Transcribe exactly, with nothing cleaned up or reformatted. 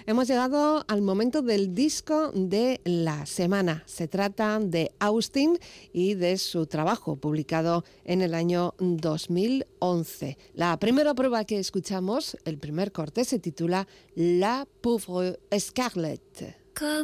Hemos llegado al momento del disco de la semana. Se trata de Austin y de su trabajo publicado en el año dos mil once. La primera prueba que escuchamos, el primer corte, se titula La Pauvre Scarlett.